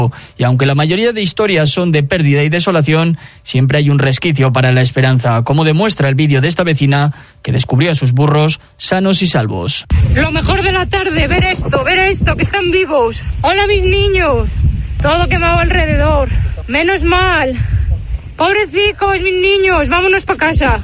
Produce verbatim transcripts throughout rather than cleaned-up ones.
Y aunque la mayoría de historias son de pérdida y desolación, siempre hay un resquicio para la esperanza, como demuestra el vídeo de esta vecina que descubrió a sus burros sanos y salvos. Lo mejor de la tarde, ver esto, ver esto, que están vivos. Hola mis niños, todo quemado alrededor. Menos mal. Pobrecicos mis niños, vámonos para casa.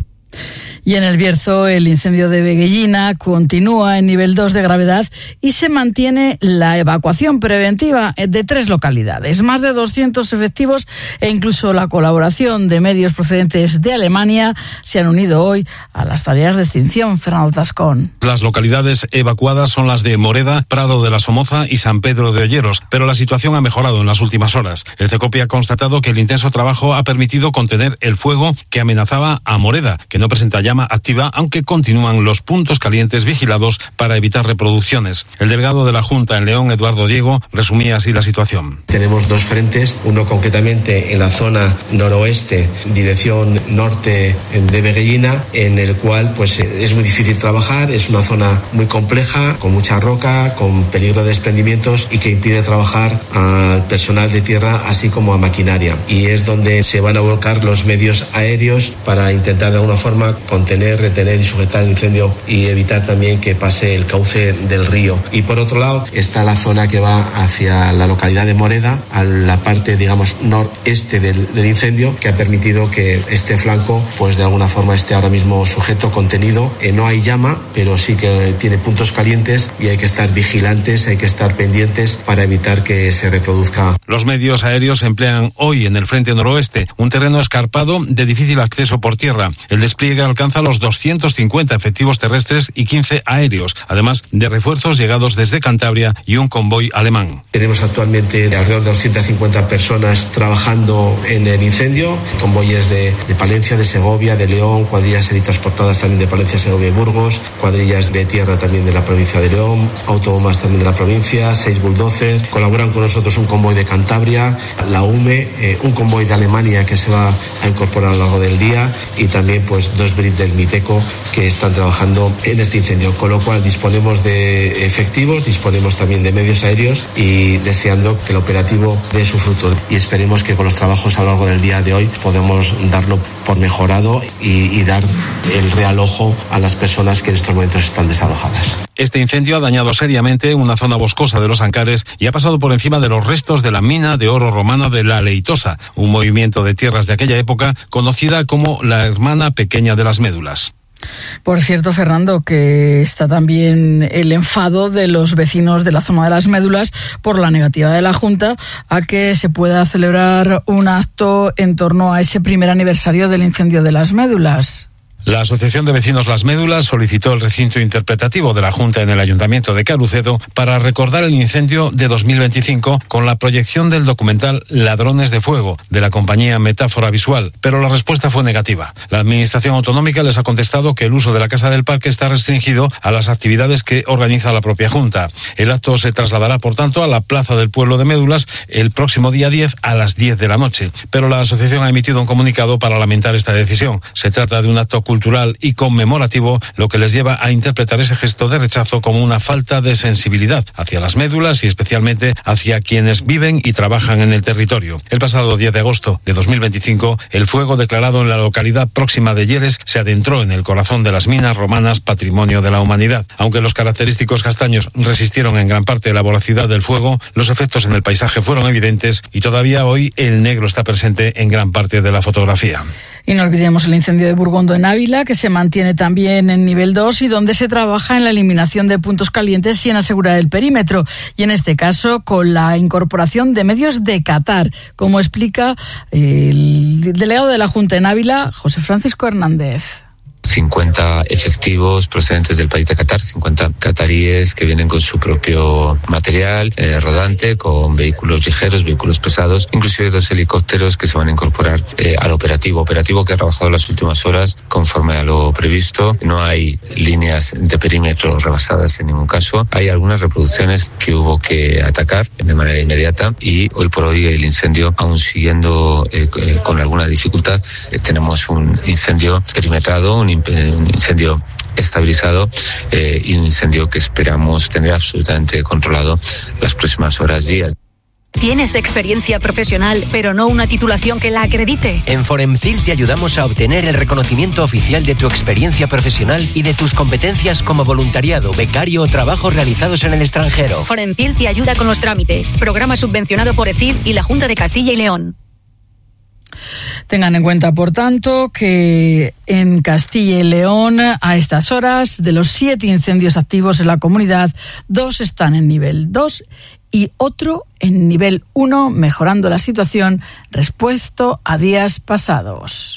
Y en el Bierzo, el incendio de Veguellina continúa en nivel dos de gravedad y se mantiene la evacuación preventiva de tres localidades. Más de doscientos efectivos e incluso la colaboración de medios procedentes de Alemania se han unido hoy a las tareas de extinción. Fernando Tascón. Las localidades evacuadas son las de Moreda, Prado de la Somoza y San Pedro de Olleros, pero la situación ha mejorado en las últimas horas. El CECOPI ha constatado que el intenso trabajo ha permitido contener el fuego que amenazaba a Moreda, que no presenta llama activa, aunque continúan los puntos calientes vigilados para evitar reproducciones. El delegado de la Junta en León, Eduardo Diego, resumía así la situación. Tenemos dos frentes, uno concretamente en la zona noroeste, dirección norte de Veguellina, en el cual pues es muy difícil trabajar, es una zona muy compleja, con mucha roca, con peligro de desprendimientos y que impide trabajar al personal de tierra así como a maquinaria. Y es donde se van a volcar los medios aéreos para intentar de alguna forma contener, retener y sujetar el incendio y evitar también que pase el cauce del río. Y por otro lado está la zona que va hacia la localidad de Moreda, a la parte digamos noreste del, del incendio, que ha permitido que este flanco pues de alguna forma esté ahora mismo sujeto, contenido. Eh, no hay llama, pero sí que tiene puntos calientes y hay que estar vigilantes, hay que estar pendientes para evitar que se reproduzca. Los medios aéreos emplean hoy en el frente noroeste un terreno escarpado de difícil acceso por tierra. El despliegue alcanza los doscientos cincuenta efectivos terrestres y quince aéreos, además de refuerzos llegados desde Cantabria y un convoy alemán. Tenemos actualmente alrededor de doscientas cincuenta personas trabajando en el incendio, convoyes de, de Palencia, de Segovia, de León, cuadrillas transportadas también de Palencia, Segovia y Burgos, cuadrillas de tierra también de la provincia de León, autobombas también de la provincia, seis bulldozer, colaboran con nosotros un convoy de Cantabria, la U M E, eh, un convoy de Alemania que se va a incorporar a lo largo del día y también pues dos brigs del Miteco que están trabajando en este incendio, con lo cual disponemos de efectivos, disponemos también de medios aéreos y deseando que el operativo dé su fruto y esperemos que con los trabajos a lo largo del día de hoy podamos darlo por mejorado y, y dar el real ojo a las personas que en estos momentos están desalojadas. Este incendio ha dañado seriamente una zona boscosa de los Ancares y ha pasado por encima de los restos de la mina de oro romana de La Leitosa, un movimiento de tierras de aquella época conocida como la hermana pequeña de las médulas. Por cierto, Fernando, que está también el enfado de los vecinos de la zona de las médulas por la negativa de la Junta a que se pueda celebrar un acto en torno a ese primer aniversario del incendio de las médulas. La Asociación de Vecinos Las Médulas solicitó el recinto interpretativo de la Junta en el Ayuntamiento de Carucedo para recordar el incendio de dos mil veinticinco con la proyección del documental Ladrones de Fuego de la compañía Metáfora Visual, pero la respuesta fue negativa. La Administración Autonómica les ha contestado que el uso de la Casa del Parque está restringido a las actividades que organiza la propia Junta. El acto se trasladará, por tanto, a la Plaza del Pueblo de Médulas el próximo día diez a las diez de la noche, pero la asociación ha emitido un comunicado para lamentar esta decisión. Se trata de un acto cultural cultural y conmemorativo, lo que les lleva a interpretar ese gesto de rechazo como una falta de sensibilidad hacia las médulas y especialmente hacia quienes viven y trabajan en el territorio. El pasado diez de agosto de dos mil veinticinco, el fuego declarado en la localidad próxima de Lleres se adentró en el corazón de las minas romanas, patrimonio de la humanidad. Aunque los característicos castaños resistieron en gran parte la voracidad del fuego, los efectos en el paisaje fueron evidentes y todavía hoy el negro está presente en gran parte de la fotografía. Y no olvidemos el incendio de Burgondo en Ávila, que se mantiene también en nivel dos y donde se trabaja en la eliminación de puntos calientes y en asegurar el perímetro. Y en este caso, con la incorporación de medios de Qatar, como explica el delegado de la Junta en Ávila, José Francisco Hernández. cincuenta efectivos procedentes del país de Qatar, cincuenta cataríes que vienen con su propio material eh, rodante, con vehículos ligeros, vehículos pesados, inclusive dos helicópteros que se van a incorporar eh, al operativo, operativo que ha trabajado las últimas horas conforme a lo previsto. No hay líneas de perímetro rebasadas en ningún caso. Hay algunas reproducciones que hubo que atacar de manera inmediata y hoy por hoy el incendio, aún siguiendo eh, eh, con alguna dificultad, eh, tenemos un incendio perimetrado, un un incendio estabilizado eh, y un incendio que esperamos tener absolutamente controlado las próximas horas, días. ¿Tienes experiencia profesional, pero no una titulación que la acredite? En Foremcil te ayudamos a obtener el reconocimiento oficial de tu experiencia profesional y de tus competencias como voluntariado, becario o trabajos realizados en el extranjero. Foremcil te ayuda con los trámites. Programa subvencionado por E C I L y la Junta de Castilla y León. Tengan en cuenta, por tanto, que en Castilla y León, a estas horas, de los siete incendios activos en la comunidad, dos están en nivel dos y otro en nivel uno, mejorando la situación respecto a días pasados.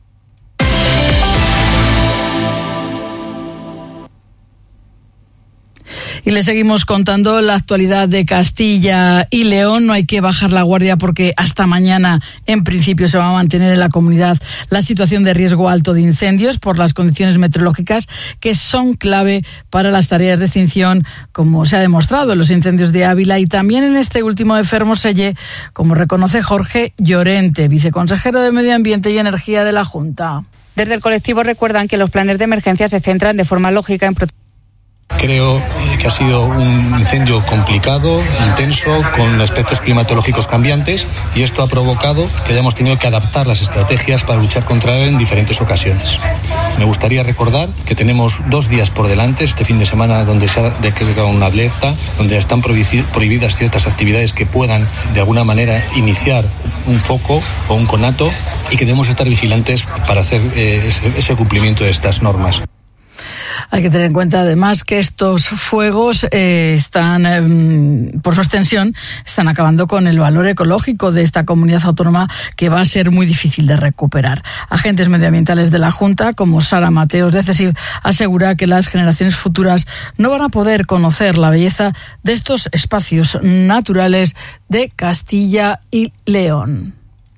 Y le seguimos contando la actualidad de Castilla y León. No hay que bajar la guardia porque hasta mañana, en principio, se va a mantener en la comunidad la situación de riesgo alto de incendios por las condiciones meteorológicas que son clave para las tareas de extinción, como se ha demostrado en los incendios de Ávila y también en este último de Fermoselle, como reconoce Jorge Llorente, viceconsejero de Medio Ambiente y Energía de la Junta. Desde el colectivo recuerdan que los planes de emergencia se centran de forma lógica en proteger. Creo que ha sido un incendio complicado, intenso, con aspectos climatológicos cambiantes, y esto ha provocado que hayamos tenido que adaptar las estrategias para luchar contra él en diferentes ocasiones. Me gustaría recordar que tenemos dos días por delante, este fin de semana, donde se ha decretado una alerta, donde están prohibidas ciertas actividades que puedan de alguna manera iniciar un foco o un conato, y que debemos estar vigilantes para hacer eh, ese, ese cumplimiento de estas normas. Hay que tener en cuenta además que estos fuegos eh, están, eh, por su extensión, están acabando con el valor ecológico de esta comunidad autónoma, que va a ser muy difícil de recuperar. Agentes medioambientales de la Junta, como Sara Mateos de CESIF, asegura que las generaciones futuras no van a poder conocer la belleza de estos espacios naturales de Castilla y León.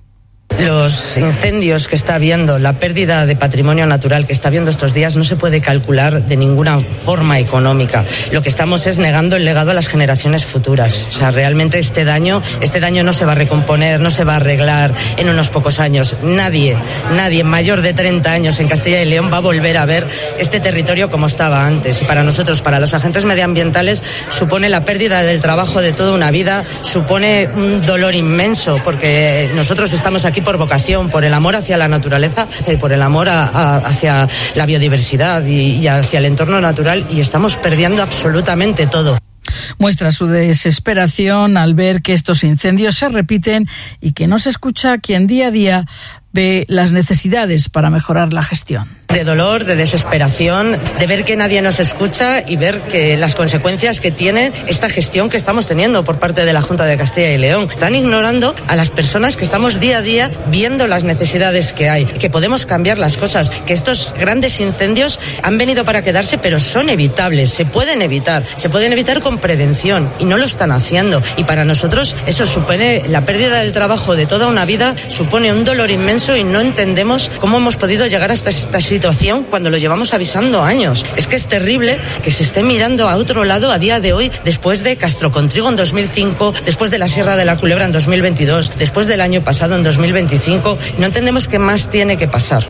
Los incendios que está habiendo, la pérdida de patrimonio natural que está habiendo estos días, no se puede calcular de ninguna forma económica. Lo que estamos es negando el legado a las generaciones futuras. O sea, realmente este daño, este daño no se va a recomponer, no se va a arreglar en unos pocos años. Nadie, nadie mayor de treinta años en Castilla y León va a volver a ver este territorio como estaba antes. Y para nosotros, para los agentes medioambientales, supone la pérdida del trabajo de toda una vida, supone un dolor inmenso, porque nosotros estamos aquí por vocación, por el amor hacia la naturaleza y por el amor a, a, hacia la biodiversidad y, y hacia el entorno natural, y estamos perdiendo absolutamente todo. Muestra su desesperación al ver que estos incendios se repiten y que no se escucha a quien día a día ve las necesidades para mejorar la gestión. De dolor, de desesperación, de ver que nadie nos escucha y ver que las consecuencias que tiene esta gestión que estamos teniendo por parte de la Junta de Castilla y León. Están ignorando a las personas que estamos día a día viendo las necesidades que hay, que podemos cambiar las cosas, que estos grandes incendios han venido para quedarse, pero son evitables, se pueden evitar, se pueden evitar con prevención, y no lo están haciendo. Y para nosotros eso supone la pérdida del trabajo de toda una vida, supone un dolor inmenso, y no entendemos cómo hemos podido llegar hasta esta situación cuando lo llevamos avisando años. Es que es terrible que se esté mirando a otro lado a día de hoy, después de Castro Contrigo en dos mil cinco, después de la Sierra de la Culebra en dos mil veintidós, después del año pasado en dos mil veinticinco. No entendemos qué más tiene que pasar.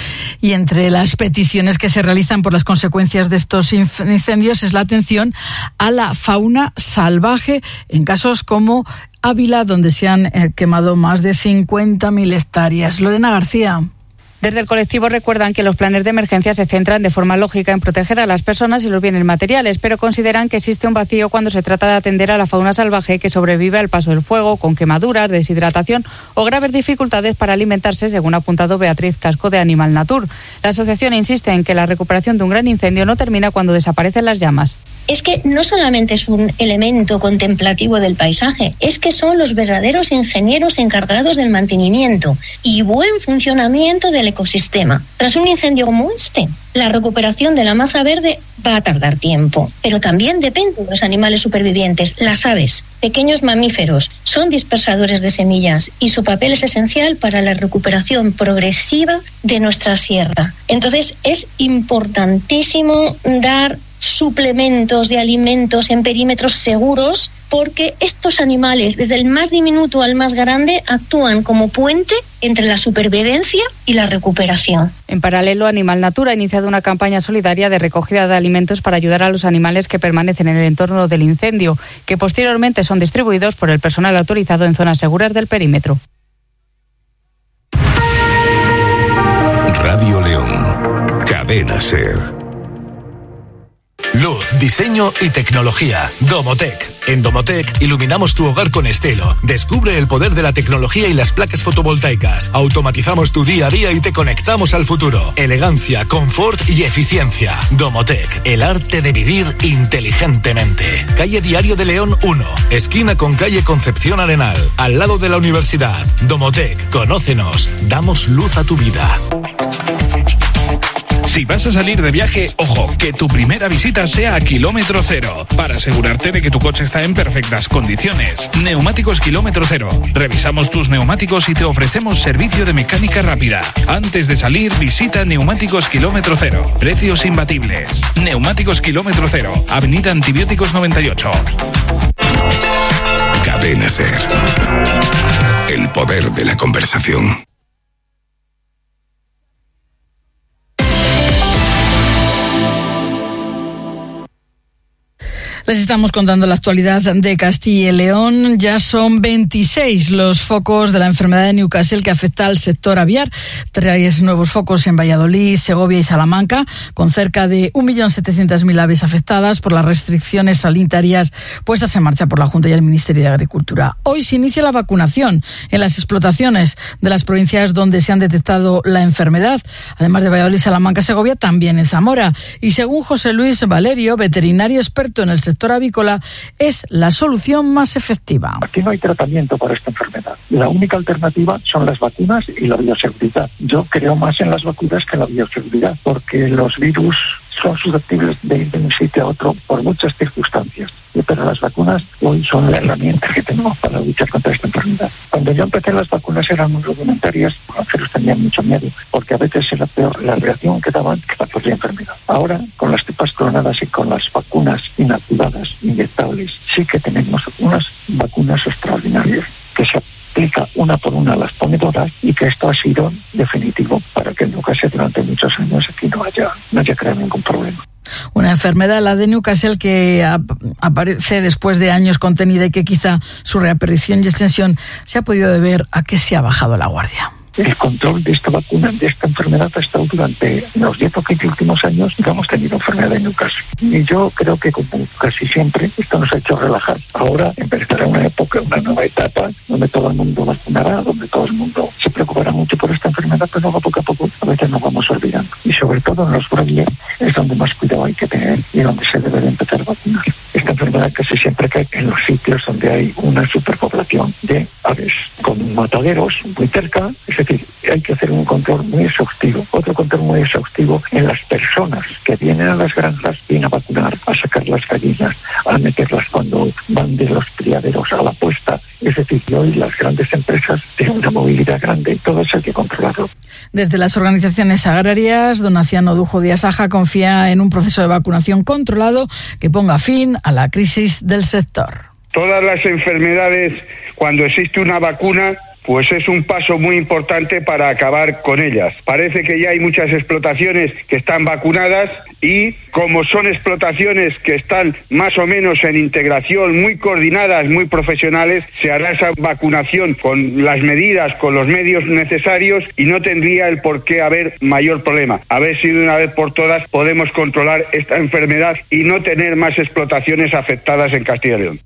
Y entre las peticiones que se realizan por las consecuencias de estos incendios es la atención a la fauna salvaje en casos como Ávila, donde se han eh, quemado más de cincuenta mil hectáreas. Lorena García. Desde el colectivo recuerdan que los planes de emergencia se centran de forma lógica en proteger a las personas y los bienes materiales, pero consideran que existe un vacío cuando se trata de atender a la fauna salvaje que sobrevive al paso del fuego, con quemaduras, deshidratación o graves dificultades para alimentarse, según ha apuntado Beatriz Casco de Animal Natur. La asociación insiste en que la recuperación de un gran incendio no termina cuando desaparecen las llamas. Es que no solamente es un elemento contemplativo del paisaje, es que son los verdaderos ingenieros encargados del mantenimiento y buen funcionamiento del ecosistema. Tras un incendio como este, la recuperación de la masa verde va a tardar tiempo, pero también depende de los animales supervivientes. Las aves, pequeños mamíferos, son dispersadores de semillas y su papel es esencial para la recuperación progresiva de nuestra sierra. Entonces es importantísimo dar suplementos de alimentos en perímetros seguros, porque estos animales, desde el más diminuto al más grande, actúan como puente entre la supervivencia y la recuperación. En paralelo, Animal Natura ha iniciado una campaña solidaria de recogida de alimentos para ayudar a los animales que permanecen en el entorno del incendio, que posteriormente son distribuidos por el personal autorizado en zonas seguras del perímetro. Radio León, Cadena SER. Luz, diseño y tecnología. Domotec. En Domotec iluminamos tu hogar con estilo. Descubre el poder de la tecnología y las placas fotovoltaicas. Automatizamos tu día a día y te conectamos al futuro. Elegancia, confort y eficiencia. Domotec, el arte de vivir inteligentemente. Calle Diario de León uno, esquina con calle Concepción Arenal, al lado de la universidad. Domotec, conócenos. Damos luz a tu vida. Si vas a salir de viaje, ojo, que tu primera visita sea a kilómetro cero, para asegurarte de que tu coche está en perfectas condiciones. Neumáticos Kilómetro Cero. Revisamos tus neumáticos y te ofrecemos servicio de mecánica rápida. Antes de salir, visita Neumáticos Kilómetro Cero. Precios imbatibles. Neumáticos Kilómetro Cero. Avenida Antibióticos noventa y ocho. Cadena SER. El poder de la conversación. Les estamos contando la actualidad de Castilla y León. Ya son veintiséis los focos de la enfermedad de Newcastle que afecta al sector aviar. Tres nuevos focos en Valladolid, Segovia y Salamanca, con cerca de un millón setecientas mil aves afectadas por las restricciones sanitarias puestas en marcha por la Junta y el Ministerio de Agricultura. Hoy se inicia la vacunación en las explotaciones de las provincias donde se han detectado la enfermedad, además de Valladolid, Salamanca, Segovia, también en Zamora. Y según José Luis Valerio, veterinario experto en el sector avícola, es la solución más efectiva. Aquí no hay tratamiento para esta enfermedad. La única alternativa son las vacunas y la bioseguridad. Yo creo más en las vacunas que en la bioseguridad, porque los virus son susceptibles de ir de un sitio a otro por muchas circunstancias. Pero las vacunas hoy son la herramienta que tenemos para luchar contra esta enfermedad. Cuando yo empecé, las vacunas eran muy rudimentarias, los granjeros tenían mucho miedo, porque a veces era peor la reacción que daban que la propia enfermedad. Ahora, con las cepas clonadas y con las vacunas inactivadas, inyectables, sí que tenemos unas vacunas extraordinarias que se aplica una por una a las ponedoras, y que esto ha sido definitivo para que en Newcastle durante muchos años aquí no haya, no haya creado ningún problema. Una enfermedad, la de Newcastle, que ap- aparece después de años contenida y que quizá su reaparición y extensión se ha podido deber a que se ha bajado la guardia. El control de esta vacuna, de esta enfermedad, ha estado durante los diez o quince últimos años. No hemos tenido enfermedad de Newcastle. Y yo creo que, como casi siempre, esto nos ha hecho relajar. Ahora empezará una época, una nueva etapa, donde todo el mundo vacunará, donde todo el mundo se preocupará mucho por esta enfermedad, pero luego poco a poco a veces nos vamos olvidando. Y sobre todo en los broilers es donde más cuidado hay que tener y donde se debe de empezar a vacunar. Esta enfermedad casi siempre cae en los sitios donde hay una superpoblación de aves, con mataderos muy cerca. Es decir, hay que hacer un control muy exhaustivo. Otro control muy exhaustivo en las personas que vienen a las granjas, vienen a vacunar, a sacar las gallinas, a meterlas cuando van de los criaderos a la puesta. Es decir, que hoy las grandes empresas tienen una movilidad grande y todo eso hay que controlarlo. Desde las organizaciones agrarias, Donaciano Dujo de Asaja confía en un proceso de vacunación controlado que ponga fin a la crisis del sector. Todas las enfermedades, cuando existe una vacuna, pues es un paso muy importante para acabar con ellas. Parece que ya hay muchas explotaciones que están vacunadas y, como son explotaciones que están más o menos en integración, muy coordinadas, muy profesionales, se hará esa vacunación con las medidas, con los medios necesarios, y no tendría el por qué haber mayor problema. A ver si de una vez por todas podemos controlar esta enfermedad y no tener más explotaciones afectadas en Castilla y León.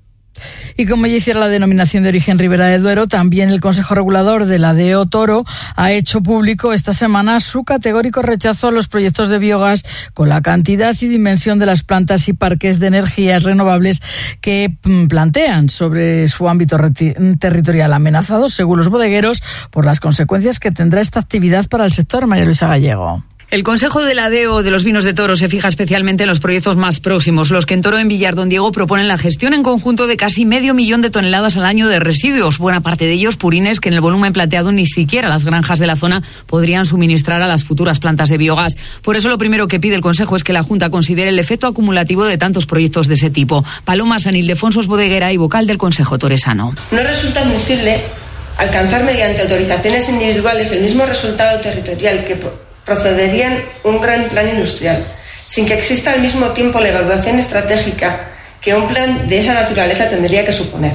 Y como ya hiciera la denominación de origen Ribera del Duero, también el Consejo Regulador de la D E O Toro ha hecho público esta semana su categórico rechazo a los proyectos de biogás con la cantidad y dimensión de las plantas y parques de energías renovables que plantean sobre su ámbito reti- territorial, amenazados, según los bodegueros, por las consecuencias que tendrá esta actividad para el sector. María Luisa Gallego. El Consejo de la D E O de los Vinos de Toro se fija especialmente en los proyectos más próximos, los que en Toro, en Villar Don Diego, proponen la gestión en conjunto de casi medio millón de toneladas al año de residuos, buena parte de ellos purines que en el volumen planteado ni siquiera las granjas de la zona podrían suministrar a las futuras plantas de biogás. Por eso lo primero que pide el Consejo es que la Junta considere el efecto acumulativo de tantos proyectos de ese tipo. Paloma San Ildefonso es bodeguera y vocal del Consejo toresano. No resulta admisible alcanzar mediante autorizaciones individuales el mismo resultado territorial que procederían un gran plan industrial, sin que exista al mismo tiempo la evaluación estratégica que un plan de esa naturaleza tendría que suponer.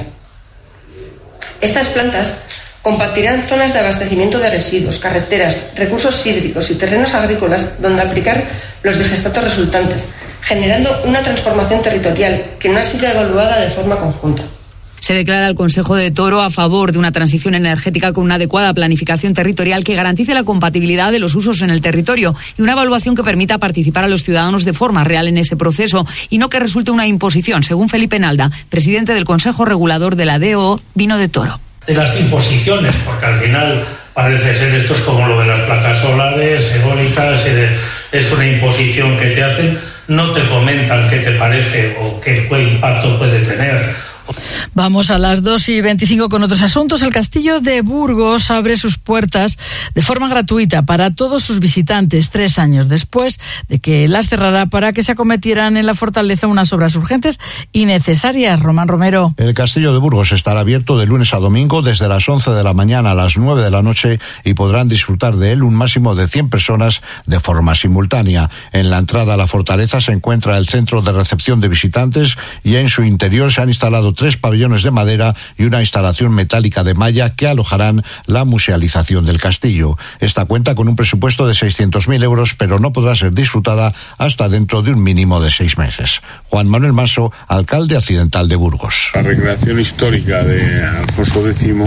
Estas plantas compartirán zonas de abastecimiento de residuos, carreteras, recursos hídricos y terrenos agrícolas donde aplicar los digestatos resultantes, generando una transformación territorial que no ha sido evaluada de forma conjunta. Se declara el Consejo de Toro a favor de una transición energética con una adecuada planificación territorial que garantice la compatibilidad de los usos en el territorio y una evaluación que permita participar a los ciudadanos de forma real en ese proceso y no que resulte una imposición, según Felipe Nalda, presidente del Consejo Regulador de la D E O Vino de Toro. De las imposiciones, porque al final parece ser esto es como lo de las placas solares, eólicas, es una imposición que te hacen, no te comentan qué te parece o qué, qué impacto puede tener. Vamos a las dos y veinticinco con otros asuntos. El Castillo de Burgos abre sus puertas de forma gratuita para todos sus visitantes, tres años después de que las cerrara para que se acometieran en la fortaleza unas obras urgentes y necesarias. Román Romero. El Castillo de Burgos estará abierto de lunes a domingo desde las once de la mañana a las nueve de la noche y podrán disfrutar de él un máximo de cien personas de forma simultánea. En la entrada a la fortaleza se encuentra el centro de recepción de visitantes y en su interior se han instalado tres pabellones de madera y una instalación metálica de malla que alojarán la musealización del castillo. Esta cuenta con un presupuesto de seiscientos mil euros, pero no podrá ser disfrutada hasta dentro de un mínimo de seis meses. Juan Manuel Maso, alcalde accidental de Burgos. La recreación histórica de Alfonso décimo,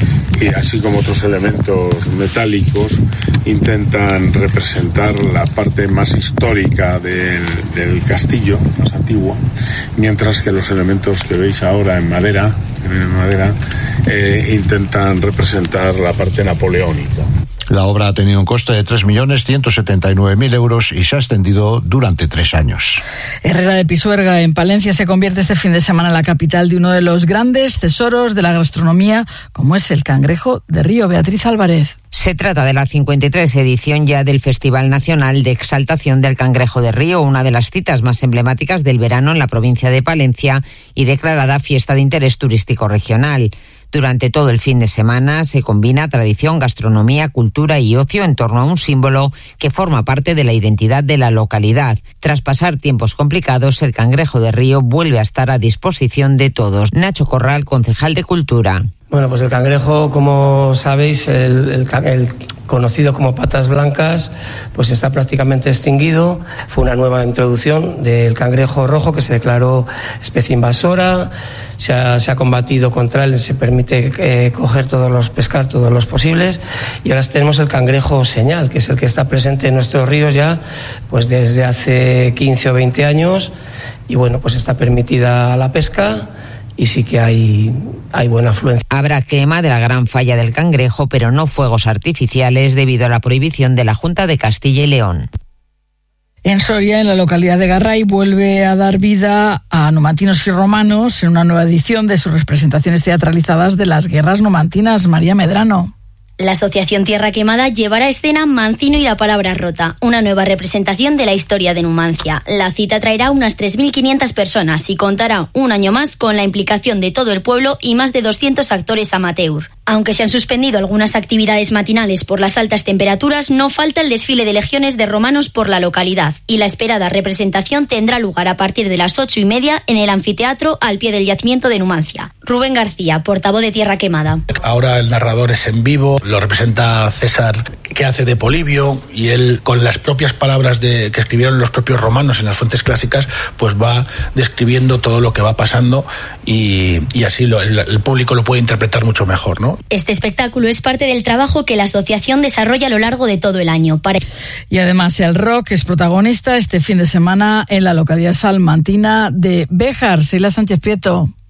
y así como otros elementos metálicos, intentan representar la parte más histórica del, del castillo, más antiguo, mientras que los elementos que veis ahora en madera, en madera eh, intentan representar la parte napoleónica. La obra ha tenido un coste de tres millones ciento setenta y nueve mil euros y se ha extendido durante tres años. Herrera de Pisuerga, en Palencia, se convierte este fin de semana en la capital de uno de los grandes tesoros de la gastronomía, como es el cangrejo de río. Beatriz Álvarez. Se trata de la cincuenta y tres edición ya del Festival Nacional de Exaltación del Cangrejo de Río, una de las citas más emblemáticas del verano en la provincia de Palencia y declarada fiesta de interés turístico regional. Durante todo el fin de semana se combina tradición, gastronomía, cultura y ocio en torno a un símbolo que forma parte de la identidad de la localidad. Tras pasar tiempos complicados, el cangrejo de río vuelve a estar a disposición de todos. Nacho Corral, concejal de Cultura. Bueno, pues el cangrejo, como sabéis, el, el, el conocido como patas blancas, pues está prácticamente extinguido. Fue una nueva introducción del cangrejo rojo que se declaró especie invasora. Se ha, se ha combatido contra él, se permite eh, coger todos los, pescar todos los posibles. Y ahora tenemos el cangrejo señal, que es el que está presente en nuestros ríos ya pues desde hace quince o veinte años. Y bueno, pues está permitida la pesca. Y sí que hay, hay buena afluencia. Habrá quema de la gran falla del cangrejo, pero no fuegos artificiales debido a la prohibición de la Junta de Castilla y León. En Soria, en la localidad de Garray, vuelve a dar vida a numantinos y romanos en una nueva edición de sus representaciones teatralizadas de las guerras numantinas. María Medrano. La Asociación Tierra Quemada llevará a escena Mancino y la palabra rota, una nueva representación de la historia de Numancia. La cita traerá unas tres mil quinientas personas y contará un año más con la implicación de todo el pueblo y más de doscientos actores amateur. Aunque se han suspendido algunas actividades matinales por las altas temperaturas, no falta el desfile de legiones de romanos por la localidad y la esperada representación tendrá lugar a partir de las ocho y media en el anfiteatro al pie del yacimiento de Numancia. Rubén García, portavoz de Tierra Quemada. Ahora el narrador es en vivo, lo representa César, que hace de Polibio, y él con las propias palabras de, que escribieron los propios romanos en las fuentes clásicas, pues va describiendo todo lo que va pasando y, y así lo, el, el público lo puede interpretar mucho mejor, ¿no? Este espectáculo es parte del trabajo que la asociación desarrolla a lo largo de todo el año. Para... Y además el rock es protagonista este fin de semana en la localidad salmantina de Béjar. Sheila Sánchez Prieto.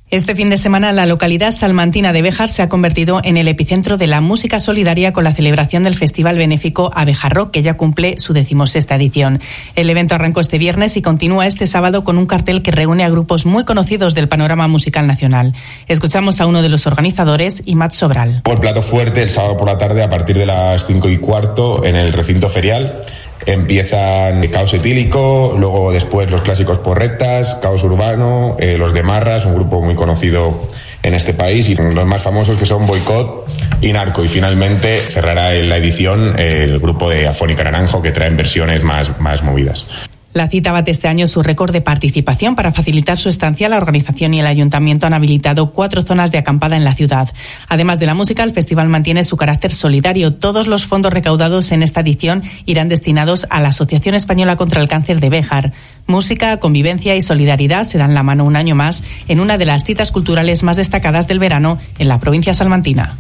Este fin de semana la localidad salmantina de Béjar se ha convertido en el epicentro de la música solidaria con la celebración del festival benéfico Abéjar Rock, que ya cumple su decimosexta edición. El evento arrancó este viernes y continúa este sábado con un cartel que reúne a grupos muy conocidos del panorama musical nacional. Escuchamos a uno de los organizadores, Imad Sobral. El plato fuerte el sábado por la tarde a partir de las cinco y cuarto en el recinto ferial. Empiezan Caos Etílico, luego después los clásicos Porretas, Caos Urbano, eh, los de Marras, un grupo muy conocido en este país, y los más famosos que son Boicot y Narco. Y finalmente cerrará la edición eh, el grupo de Afónica Naranjo, que traen versiones más, más movidas. La cita bate este año su récord de participación. Para facilitar su estancia, la organización y el ayuntamiento han habilitado cuatro zonas de acampada en la ciudad. Además de la música, el festival mantiene su carácter solidario. Todos los fondos recaudados en esta edición irán destinados a la Asociación Española contra el Cáncer de Béjar. Música, convivencia y solidaridad se dan la mano un año más en una de las citas culturales más destacadas del verano en la provincia salmantina.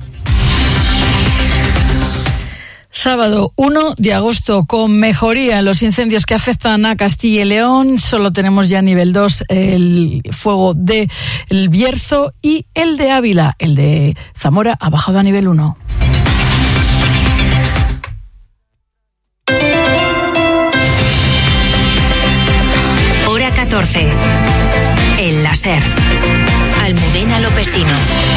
Sábado uno de agosto, con mejoría en los incendios que afectan a Castilla y León. Solo tenemos ya nivel dos el fuego de El Bierzo, y el de Ávila, el de Zamora, ha bajado a nivel uno. Hora catorce. El láser. Almudena Lopesino.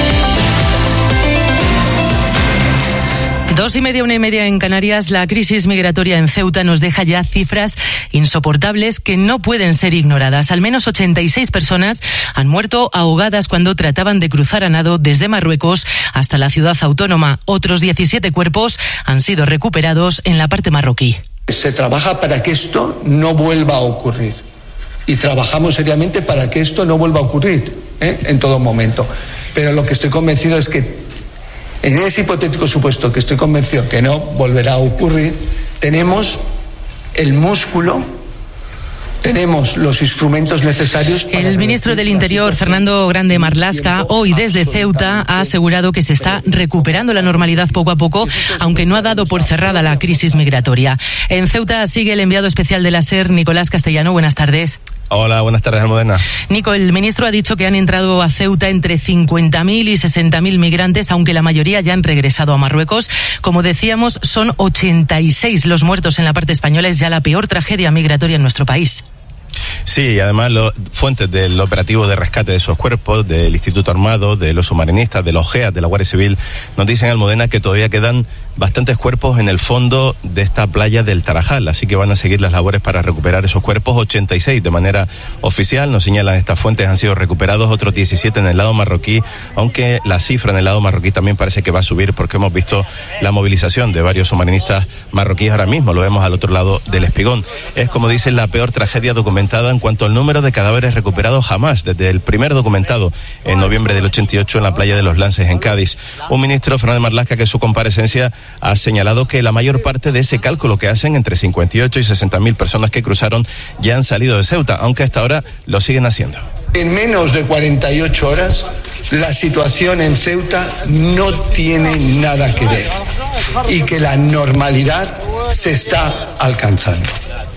Dos y media, una y media en Canarias. La crisis migratoria en Ceuta nos deja ya cifras insoportables que no pueden ser ignoradas. Al menos ochenta y seis personas han muerto ahogadas cuando trataban de cruzar a nado desde Marruecos hasta la ciudad autónoma. Otros diecisiete cuerpos han sido recuperados en la parte marroquí. Se trabaja para que esto no vuelva a ocurrir. Y trabajamos seriamente para que esto no vuelva a ocurrir, ¿eh? en todo momento. Pero lo que estoy convencido es que en ese hipotético supuesto, que estoy convencido que no volverá a ocurrir, tenemos el músculo, tenemos los instrumentos necesarios para... El ministro del Interior, Fernando Grande Marlaska, hoy desde Ceuta ha asegurado que se está recuperando la normalidad poco a poco, aunque no ha dado por cerrada la crisis migratoria. En Ceuta sigue el enviado especial de la SER, Nicolás Castellano. Buenas tardes. Hola, buenas tardes, Almudena. Nico, el ministro ha dicho que han entrado a Ceuta entre cincuenta mil y sesenta mil migrantes, aunque la mayoría ya han regresado a Marruecos. Como decíamos, son ochenta y seis los muertos en la parte española. Es ya la peor tragedia migratoria en nuestro país. Sí, y además los fuentes del operativo de rescate de esos cuerpos, del Instituto Armado, de los submarinistas, de los G E A, de la Guardia Civil, nos dicen, Almudena, que todavía quedan bastantes cuerpos en el fondo de esta playa del Tarajal, así que van a seguir las labores para recuperar esos cuerpos. Ochenta y seis de manera oficial, nos señalan estas fuentes, han sido recuperados, otros diecisiete en el lado marroquí, aunque la cifra en el lado marroquí también parece que va a subir, porque hemos visto la movilización de varios submarinistas marroquíes ahora mismo, lo vemos al otro lado del Espigón. Es, como dicen, la peor tragedia documentada en cuanto al número de cadáveres recuperados jamás, desde el primer documentado en noviembre del ochenta y ocho en la playa de los Lances en Cádiz. Un ministro, Fernando Marlaska, que en su comparecencia ha señalado que la mayor parte de ese cálculo que hacen, entre cincuenta y ocho y sesenta mil personas que cruzaron, ya han salido de Ceuta, aunque hasta ahora lo siguen haciendo. En menos de cuarenta y ocho horas, la situación en Ceuta no tiene nada que ver y que la normalidad se está alcanzando.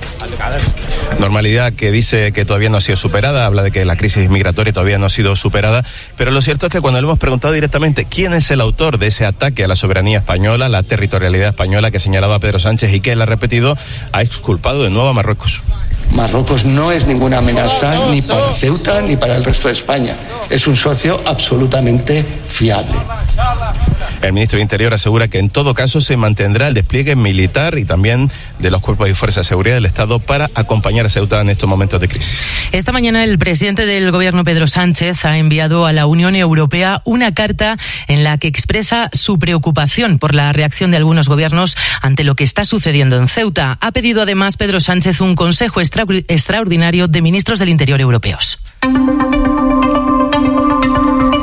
Normalidad que dice que todavía no ha sido superada, habla de que la crisis migratoria todavía no ha sido superada, pero lo cierto es que cuando le hemos preguntado directamente quién es el autor de ese ataque a la soberanía española, la territorialidad española que señalaba Pedro Sánchez y que él ha repetido, ha exculpado de nuevo a Marruecos. Marruecos no es ninguna amenaza ni para Ceuta ni para el resto de España. Es un socio absolutamente fiable. El ministro de Interior asegura que en todo caso se mantendrá el despliegue militar y también de los cuerpos y fuerzas de seguridad del Estado para acompañar a Ceuta en estos momentos de crisis. Esta mañana el presidente del gobierno, Pedro Sánchez, ha enviado a la Unión Europea una carta en la que expresa su preocupación por la reacción de algunos gobiernos ante lo que está sucediendo en Ceuta. Ha pedido además Pedro Sánchez un consejo extra extraordinario de ministros del Interior europeos. Se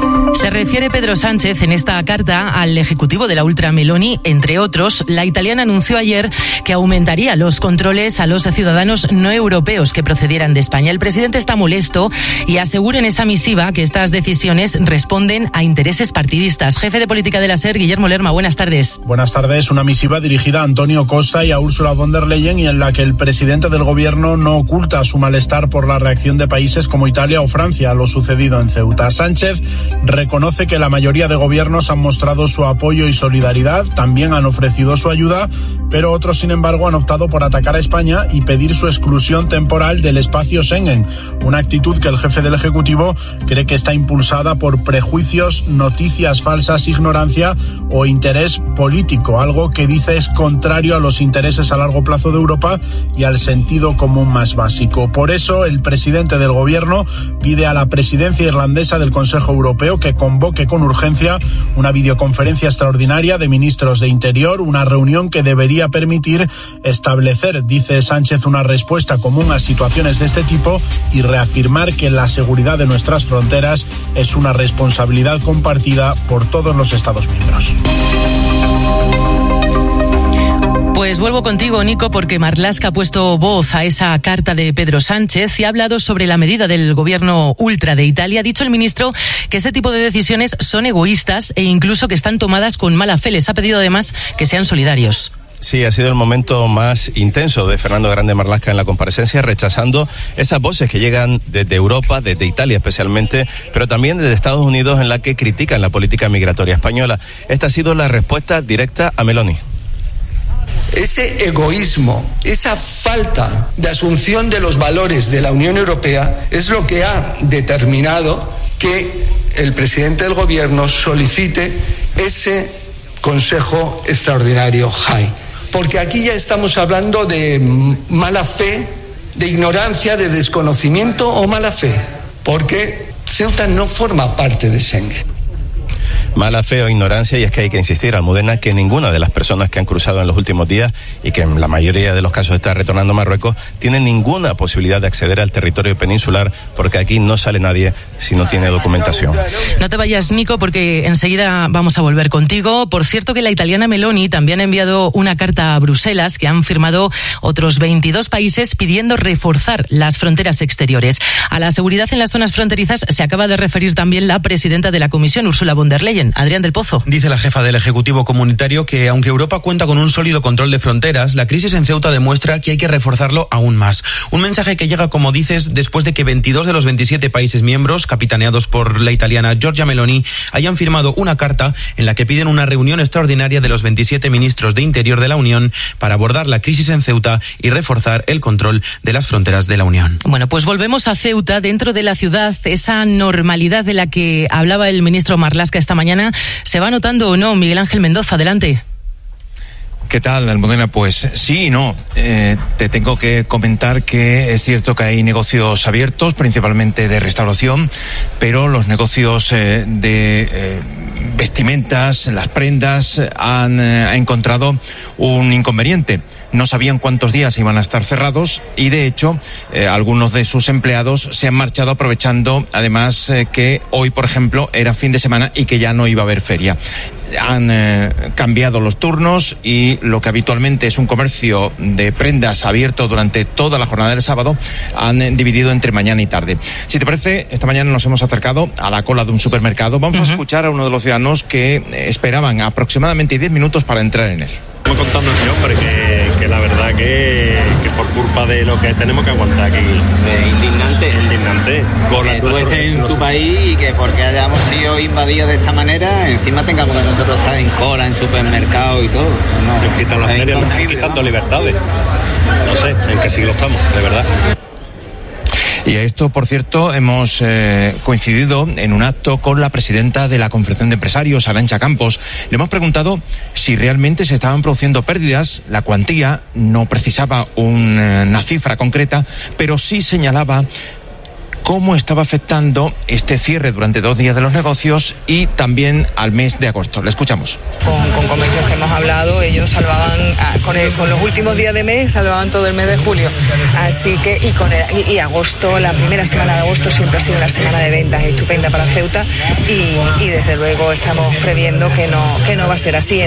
Se refiere Pedro Sánchez en esta carta al ejecutivo de la ultra Meloni. Entre otros, la italiana anunció ayer que aumentaría los controles a los ciudadanos no europeos que procedieran de España. El presidente está molesto y asegura en esa misiva que estas decisiones responden a intereses partidistas. Jefe de política de la SER, Guillermo Lerma, buenas tardes. Buenas tardes. Una misiva dirigida a Antonio Costa y a Ursula von der Leyen, y en la que el presidente del gobierno no oculta su malestar por la reacción de países como Italia o Francia a lo sucedido en Ceuta. Sánchez reconoce que la mayoría de gobiernos han mostrado su apoyo y solidaridad, también han ofrecido su ayuda, pero otros, sin embargo, han optado por atacar a España y pedir su exclusión temporal del espacio Schengen, una actitud que el jefe del Ejecutivo cree que está impulsada por prejuicios, noticias falsas, ignorancia o interés político, algo que dice es contrario a los intereses a largo plazo de Europa y al sentido común más básico. Por eso, el presidente del gobierno pide a la presidencia irlandesa del Consejo Europeo que convoque con urgencia una videoconferencia extraordinaria de ministros de Interior, una reunión que debería permitir establecer, dice Sánchez, una respuesta común a situaciones de este tipo y reafirmar que la seguridad de nuestras fronteras es una responsabilidad compartida por todos los Estados miembros. Pues vuelvo contigo, Nico, porque Marlaska ha puesto voz a esa carta de Pedro Sánchez y ha hablado sobre la medida del gobierno ultra de Italia. Ha dicho el ministro que ese tipo de decisiones son egoístas e incluso que están tomadas con mala fe. Les ha pedido además que sean solidarios. Sí, ha sido el momento más intenso de Fernando Grande Marlaska en la comparecencia, rechazando esas voces que llegan desde Europa, desde Italia especialmente, pero también desde Estados Unidos, en la que critican la política migratoria española. Esta ha sido la respuesta directa a Meloni. Ese egoísmo, esa falta de asunción de los valores de la Unión Europea es lo que ha determinado que el presidente del gobierno solicite ese Consejo Extraordinario J A I. Porque aquí ya estamos hablando de mala fe, de ignorancia, de desconocimiento o mala fe. Porque Ceuta no forma parte de Schengen. Mala fe o ignorancia, y es que hay que insistir, Almudena, que ninguna de las personas que han cruzado en los últimos días y que en la mayoría de los casos está retornando a Marruecos, tiene ninguna posibilidad de acceder al territorio peninsular, porque aquí no sale nadie si no tiene documentación. No te vayas, Nico, porque enseguida vamos a volver contigo. Por cierto, que la italiana Meloni también ha enviado una carta a Bruselas que han firmado otros veintidós países pidiendo reforzar las fronteras exteriores. A la seguridad en las zonas fronterizas se acaba de referir también la presidenta de la Comisión, Ursula von der Leyen. Adrián del Pozo. Dice la jefa del Ejecutivo Comunitario que aunque Europa cuenta con un sólido control de fronteras, la crisis en Ceuta demuestra que hay que reforzarlo aún más. Un mensaje que llega, como dices, después de que veintidós de los veintisiete países miembros, capitaneados por la italiana Giorgia Meloni, hayan firmado una carta en la que piden una reunión extraordinaria de los veintisiete ministros de Interior de la Unión para abordar la crisis en Ceuta y reforzar el control de las fronteras de la Unión. Bueno, pues volvemos a Ceuta. Dentro de la ciudad, esa normalidad de la que hablaba el ministro Marlaska esta mañana, ¿se va notando o no? Miguel Ángel Mendoza, adelante. ¿Qué tal, Almudena? Pues sí y no. Eh, te tengo que comentar que es cierto que hay negocios abiertos, principalmente de restauración, pero los negocios eh, de eh, vestimentas, las prendas, han eh, encontrado un inconveniente. No sabían cuántos días iban a estar cerrados y, de hecho, eh, algunos de sus empleados se han marchado aprovechando, además, eh, que hoy, por ejemplo, era fin de semana y que ya no iba a haber feria. Han eh, cambiado los turnos y lo que habitualmente es un comercio de prendas abierto durante toda la jornada del sábado, han eh, dividido entre mañana y tarde. Si te parece, esta mañana nos hemos acercado a la cola de un supermercado. Vamos uh-huh. a escuchar a uno de los ciudadanos que eh, esperaban aproximadamente diez minutos para entrar en él. Estamos contando este hombre que, que la verdad que, que por culpa de lo que tenemos que aguantar aquí. Es indignante. Indignante. Con que tú estés en tu país y que porque hayamos sido invadidos de esta manera, encima tengamos que nosotros estar en cola, en supermercados y todo. No, nos quitan las ferias, nos están quitando libertades. No sé en qué siglo estamos, de verdad. Y a esto, por cierto, hemos eh, coincidido en un acto con la presidenta de la Confederación de Empresarios, Arantxa Campos. Le hemos preguntado si realmente se estaban produciendo pérdidas. La cuantía no precisaba un, eh, una cifra concreta, pero sí señalaba cómo estaba afectando este cierre durante dos días de los negocios y también al mes de agosto. Le escuchamos. Con, con comercios que hemos hablado, ellos salvaban, con, el, con los últimos días de mes, salvaban todo el mes de julio. Así que, y con el, y, y agosto, la primera semana de agosto siempre ha sido una semana de ventas estupenda para Ceuta y, y desde luego estamos previendo que no, que no va a ser así.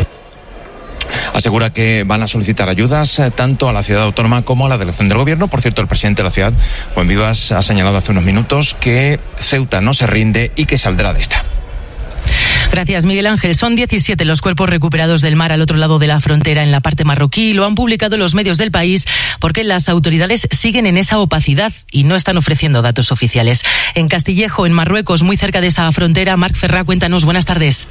Asegura que van a solicitar ayudas eh, tanto a la ciudad autónoma como a la delegación del gobierno. Por cierto, el presidente de la ciudad, Juan Vivas, ha señalado hace unos minutos que Ceuta no se rinde y que saldrá de esta. Gracias, Miguel Ángel. Son diecisiete los cuerpos recuperados del mar al otro lado de la frontera en la parte marroquí. Lo han publicado los medios del país porque las autoridades siguen en esa opacidad y no están ofreciendo datos oficiales. En Castillejo, en Marruecos, muy cerca de esa frontera, Marc Ferrá, cuéntanos. Buenas tardes.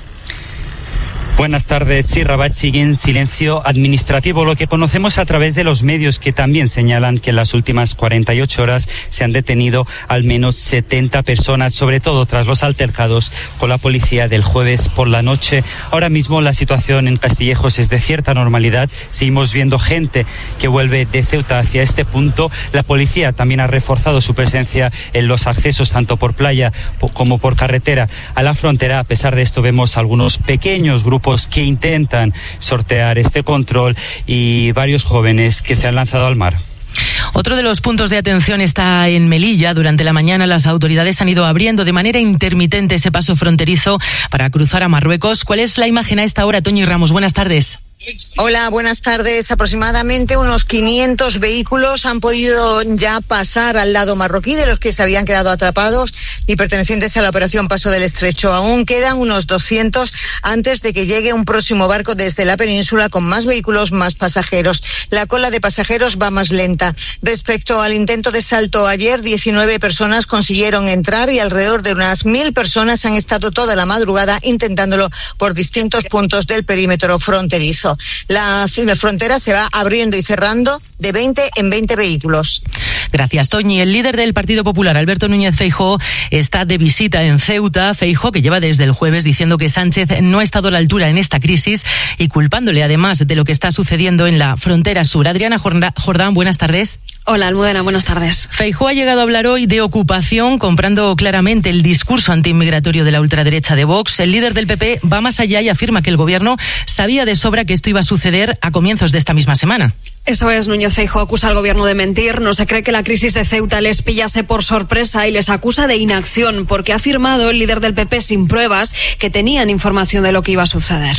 Buenas tardes. Sí, Rabat sigue en silencio administrativo, lo que conocemos a través de los medios, que también señalan que en las últimas cuarenta y ocho horas se han detenido al menos setenta personas, sobre todo tras los altercados con la policía del jueves por la noche. Ahora mismo la situación en Castillejos es de cierta normalidad. Seguimos viendo gente que vuelve de Ceuta hacia este punto. La policía también ha reforzado su presencia en los accesos tanto por playa como por carretera a la frontera. A pesar de esto, vemos algunos pequeños grupos que intentan sortear este control y varios jóvenes que se han lanzado al mar. Otro de los puntos de atención está en Melilla. Durante la mañana las autoridades han ido abriendo de manera intermitente ese paso fronterizo para cruzar a Marruecos. ¿Cuál es la imagen a esta hora, Toñi Ramos? Buenas tardes. Hola, buenas tardes. Aproximadamente unos quinientos vehículos han podido ya pasar al lado marroquí, de los que se habían quedado atrapados y pertenecientes a la operación Paso del Estrecho. Aún quedan unos doscientos antes de que llegue un próximo barco desde la península con más vehículos, más pasajeros. La cola de pasajeros va más lenta. Respecto al intento de salto ayer, diecinueve personas consiguieron entrar y alrededor de unas mil personas han estado toda la madrugada intentándolo por distintos puntos del perímetro fronterizo. La frontera se va abriendo y cerrando de veinte en veinte vehículos. Gracias, Toñi. El líder del Partido Popular, Alberto Núñez Feijóo, está de visita en Ceuta. Feijóo, que lleva desde el jueves diciendo que Sánchez no ha estado a la altura en esta crisis y culpándole además de lo que está sucediendo en la frontera sur. Adriana Jordán, buenas tardes. Hola, Almudena, buenas tardes. Feijóo ha llegado a hablar hoy de ocupación, comprando claramente el discurso antiinmigratorio de la ultraderecha de Vox. El líder del P P va más allá y afirma que el gobierno sabía de sobra que esto iba a suceder a comienzos de esta misma semana. Eso es, Núñez Feijóo acusa al gobierno de mentir. No se cree que la crisis de Ceuta les pillase por sorpresa y les acusa de inacción, porque ha afirmado el líder del P P sin pruebas que tenían información de lo que iba a suceder.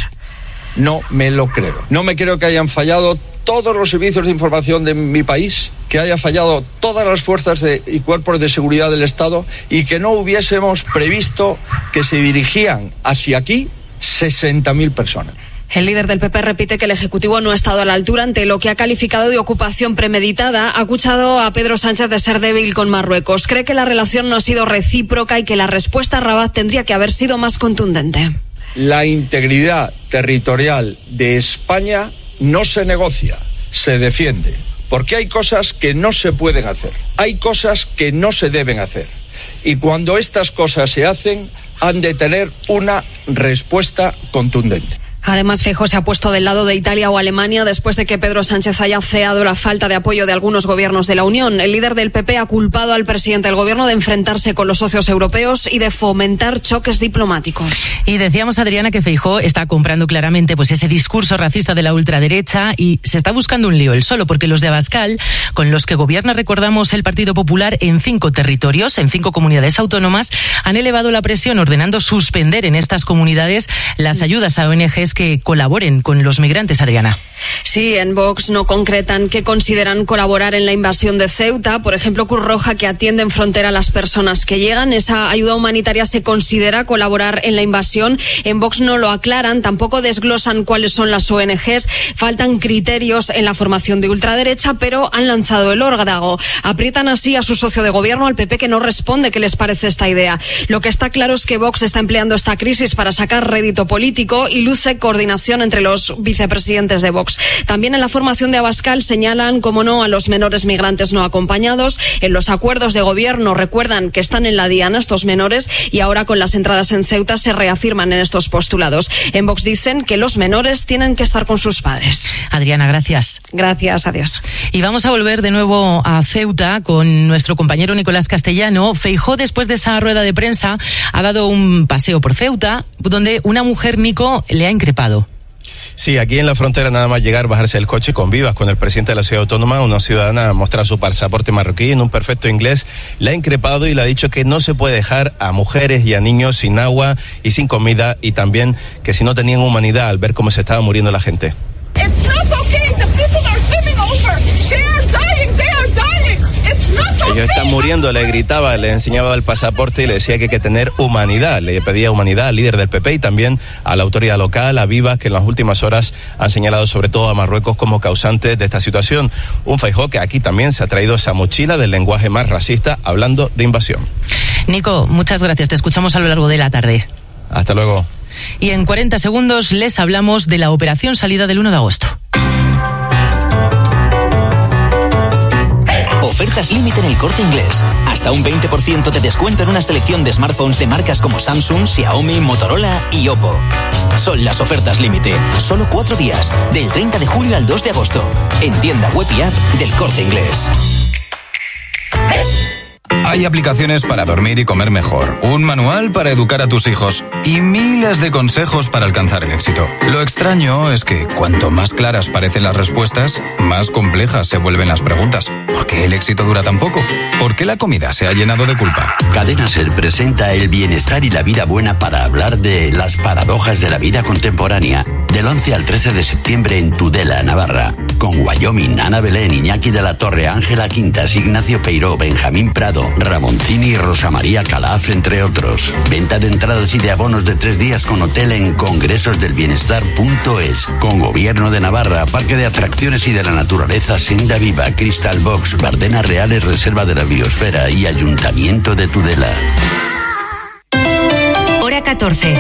No me lo creo. No me creo que hayan fallado todos los servicios de información de mi país, que haya fallado todas las fuerzas de, y cuerpos de seguridad del Estado y que no hubiésemos previsto que se dirigían hacia aquí sesenta mil personas. El líder del P P repite que el Ejecutivo no ha estado a la altura ante lo que ha calificado de ocupación premeditada. Ha acusado a Pedro Sánchez de ser débil con Marruecos. Cree que la relación no ha sido recíproca y que la respuesta a Rabat tendría que haber sido más contundente. La integridad territorial de España no se negocia, se defiende. Porque hay cosas que no se pueden hacer, hay cosas que no se deben hacer. Y cuando estas cosas se hacen, han de tener una respuesta contundente. Además, Feijóo se ha puesto del lado de Italia o Alemania después de que Pedro Sánchez haya ceado la falta de apoyo de algunos gobiernos de la Unión. El líder del P P ha culpado al presidente del gobierno de enfrentarse con los socios europeos y de fomentar choques diplomáticos. Y decíamos, Adriana, que Feijóo está comprando claramente pues ese discurso racista de la ultraderecha y se está buscando un lío él solo, porque los de Abascal, con los que gobierna, recordamos, el Partido Popular en cinco territorios, en cinco comunidades autónomas, han elevado la presión ordenando suspender en estas comunidades las ayudas a O N Ges que colaboren con los migrantes, Adriana. Sí, en Vox no concretan que consideran colaborar en la invasión de Ceuta. Por ejemplo, Cruz Roja, que atiende en frontera a las personas que llegan. Esa ayuda humanitaria se considera colaborar en la invasión. En Vox no lo aclaran, tampoco desglosan cuáles son las O N Ges. Faltan criterios en la formación de ultraderecha, pero han lanzado el órdago. Aprietan así a su socio de gobierno, al P P, que no responde qué les parece esta idea. Lo que está claro es que Vox está empleando esta crisis para sacar rédito político y luce coordinación entre los vicepresidentes de Vox. También en la formación de Abascal señalan, como no, a los menores migrantes no acompañados. En los acuerdos de gobierno recuerdan que están en la diana estos menores y ahora con las entradas en Ceuta se reafirman en estos postulados. En Vox dicen que los menores tienen que estar con sus padres. Adriana, gracias. Gracias, adiós. Y vamos a volver de nuevo a Ceuta con nuestro compañero Nicolás Castellano. Feijóo, después de esa rueda de prensa, ha dado un paseo por Ceuta, donde una mujer, Nico, le ha increpado. Sí, aquí en la frontera nada más llegar, bajarse del coche con vivas con el presidente de la ciudad autónoma, una ciudadana mostrar su pasaporte marroquí en un perfecto inglés, le ha increpado y le ha dicho que no se puede dejar a mujeres y a niños sin agua y sin comida, y también que si no tenían humanidad al ver cómo se estaba muriendo la gente. Ellos están muriendo, le gritaba, le enseñaba el pasaporte y le decía que hay que tener humanidad. Le pedía humanidad al líder del P P y también a la autoridad local, a Vivas, que en las últimas horas han señalado sobre todo a Marruecos como causante de esta situación. Un Feijóo que aquí también se ha traído esa mochila del lenguaje más racista, hablando de invasión. Nico, muchas gracias. Te escuchamos a lo largo de la tarde. Hasta luego. Y en cuarenta segundos les hablamos de la operación salida del uno de agosto. Ofertas límite en El Corte Inglés. Hasta un veinte por ciento de descuento en una selección de smartphones de marcas como Samsung, Xiaomi, Motorola y Oppo. Son las ofertas límite. Solo cuatro días. Del treinta de julio al dos de agosto. En tienda web y app del Corte Inglés. Hay aplicaciones para dormir y comer mejor, un manual para educar a tus hijos y miles de consejos para alcanzar el éxito. Lo extraño es que cuanto más claras parecen las respuestas, más complejas se vuelven las preguntas. ¿Por qué el éxito dura tan poco? ¿Por qué la comida se ha llenado de culpa? Cadena Ser presenta el bienestar y la vida buena para hablar de las paradojas de la vida contemporánea. Del once al trece de septiembre en Tudela, Navarra. Con Wyoming, Ana Belén, Iñaki de la Torre, Ángela Quintas, Ignacio Peiró, Benjamín Prado, Ramoncini y Rosa María Calaf, entre otros. Venta de entradas y de abonos de tres días con hotel en congresosdelbienestar punto es. Con Gobierno de Navarra, Parque de Atracciones y de la Naturaleza, Senda Viva, Crystal Box, Bardenas Reales, Reserva de la Biosfera y Ayuntamiento de Tudela. Hora catorce.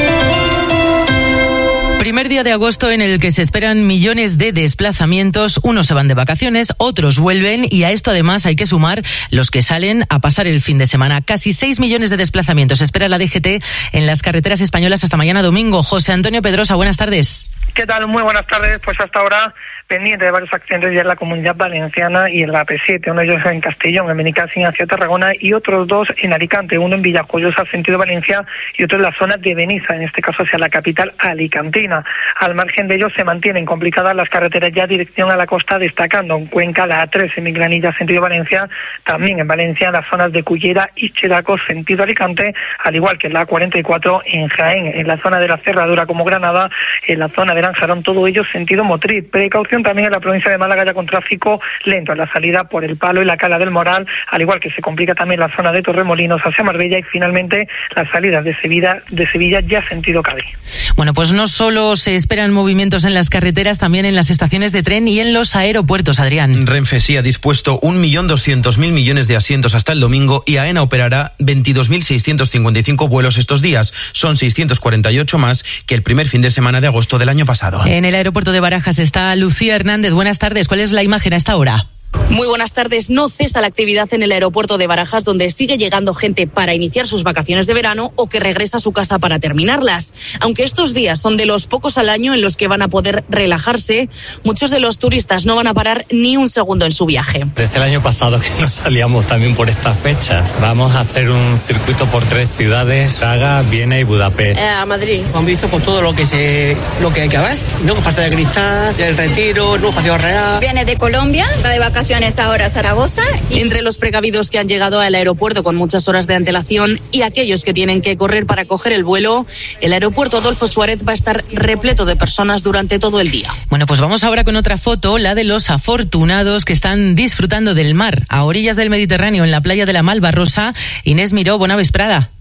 Primer día de agosto en el que se esperan millones de desplazamientos. Unos se van de vacaciones, otros vuelven, y a esto además hay que sumar los que salen a pasar el fin de semana. Casi seis millones de desplazamientos espera la D G T en las carreteras españolas hasta mañana domingo. José Antonio Pedrosa, buenas tardes. ¿Qué tal? Muy buenas tardes. Pues hasta ahora pendiente de varios accidentes ya en la Comunidad Valenciana y en la P siete, uno de ellos en Castellón, en Benicàssim hacia Tarragona, y otros dos en Alicante, uno en Villajoyosa, sentido Valencia, y otro en la zona de Benissa, en este caso hacia la capital alicantina. Al margen de ellos se mantienen complicadas las carreteras ya dirección a la costa, destacando en Cuenca la A tres en Migranilla, sentido Valencia, también en Valencia en las zonas de Cullera y Cheraco, sentido Alicante, al igual que en la A cuarenta y cuatro en Jaén, en la zona de la Cerradura como Granada, en la zona de Lanjarón, todo ello sentido Motril. Precaución también en la provincia de Málaga, ya con tráfico lento en la salida por el Palo y la Cala del Moral, al igual que se complica también la zona de Torremolinos hacia Marbella, y finalmente las salidas de Sevilla, de Sevilla ya sentido Cádiz. Bueno, pues no solo se esperan movimientos en las carreteras, también en las estaciones de tren y en los aeropuertos, Adrián. Renfe sí ha dispuesto un millón doscientos mil millones de asientos hasta el domingo, y AENA operará veintidós mil seiscientos cincuenta y cinco vuelos estos días. Son seiscientos cuarenta y ocho más que el primer fin de semana de agosto del año pasado. En el aeropuerto de Barajas está Lucía Hernández. Buenas tardes. ¿Cuál es la imagen a esta hora? Muy buenas tardes. No cesa la actividad en el aeropuerto de Barajas, donde sigue llegando gente para iniciar sus vacaciones de verano o que regresa a su casa para terminarlas. Aunque estos días son de los pocos al año en los que van a poder relajarse, muchos de los turistas no van a parar ni un segundo en su viaje. Desde el año pasado que nos salíamos también por estas fechas. Vamos a hacer un circuito por tres ciudades: Praga, Viena y Budapest. Eh, a Madrid. Han visto por todo lo que se lo que hay que ver, ¿no? Parte de Cristal, el Retiro, el Paseo Real. Viene de Colombia, va de vacaciones ahora a Zaragoza. Entre los precavidos que han llegado al aeropuerto con muchas horas de antelación y aquellos que tienen que correr para coger el vuelo, el aeropuerto Adolfo Suárez va a estar repleto de personas durante todo el día. Bueno, pues vamos ahora con otra foto, la de los afortunados que están disfrutando del mar a orillas del Mediterráneo, en la playa de la Malvarrosa. Inés Miró, buena vesprada.